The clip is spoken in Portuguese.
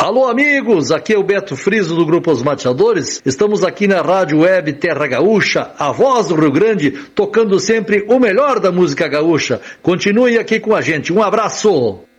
Alô, amigos, aqui é o Beto Friso do Grupo Os Mateadores. Estamos aqui na Rádio Web Terra Gaúcha, a voz do Rio Grande, tocando sempre o melhor da música gaúcha. Continue aqui com a gente. Um abraço!